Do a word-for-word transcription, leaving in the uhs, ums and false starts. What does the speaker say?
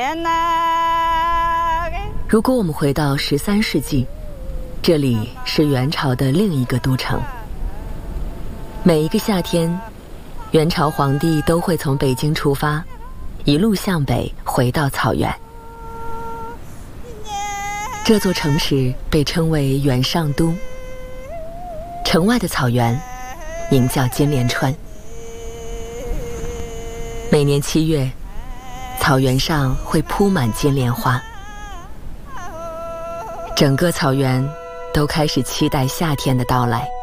如果我们回到十三世纪，这里是元朝的另一个都城。每一个夏天，元朝皇帝都会从北京出发，一路向北回到草原。这座城市被称为元上都，城外的草原名叫金莲川。每年七月，草原上会铺满金莲花，整个草原都开始期待夏天的到来。